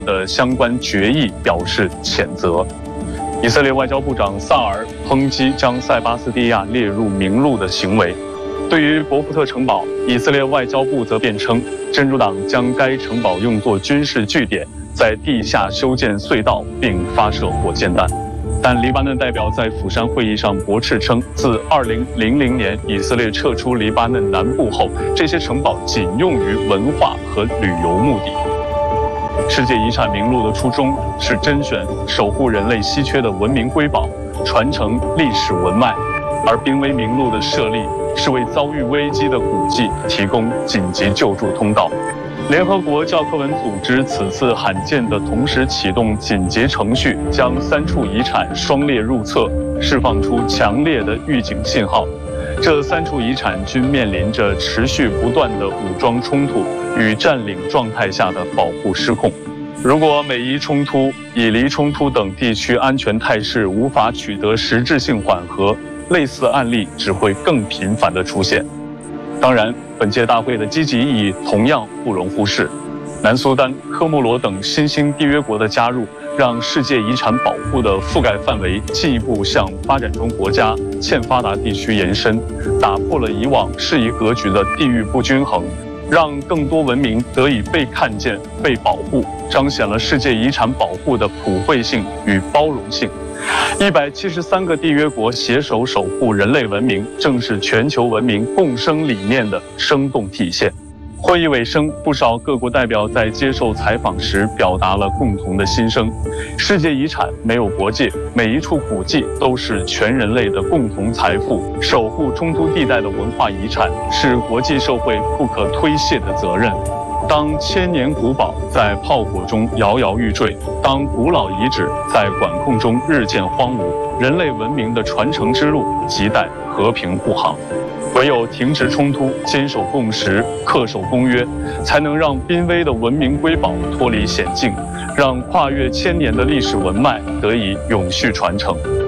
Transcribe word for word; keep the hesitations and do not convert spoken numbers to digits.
的相关决议表示谴责。以色列外交部长萨尔抨击将塞巴斯蒂亚列入名录的行为。对于博福特城堡，以色列外交部则辩称，真主党将该城堡用作军事据点，在地下修建隧道并发射火箭弹。但黎巴嫩代表在釜山会议上驳斥称，自二零零零年以色列撤出黎巴嫩南部后，这些城堡仅用于文化和旅游目的。世界遗产名录的初衷是甄选守护人类稀缺的文明瑰宝，传承历史文脉，而濒危名录的设立是为遭遇危机的古迹提供紧急救助通道。联合国教科文组织此次罕见地同时启动紧急程序，将三处遗产双列入册，释放出强烈的预警信号。这三处遗产均面临着持续不断的武装冲突与占领状态下的保护失控。如果美伊冲突、以黎冲突等地区安全态势无法取得实质性缓和，类似案例只会更频繁地出现。当然，本届大会的积极意义同样不容忽视。南苏丹、科莫罗等新兴缔约国的加入，让世界遗产保护的覆盖范围进一步向发展中国家、欠发达地区延伸，打破了以往适宜格局的地域不均衡，让更多文明得以被看见、被保护，彰显了世界遗产保护的普惠性与包容性。一百七十三个缔约国携手守护人类文明，正是全球文明共生理念的生动体现。会议尾声，不少各国代表在接受采访时表达了共同的心声：世界遗产没有国界，每一处古迹都是全人类的共同财富。守护冲突地带的文化遗产是国际社会不可推卸的责任。当千年古堡在炮火中摇摇欲坠，当古老遗址在管控中日渐荒芜，人类文明的传承之路亟待和平护航。唯有停止冲突，坚守共识，恪守公约，才能让濒危的文明瑰宝脱离险境，让跨越千年的历史文脉得以永续传承。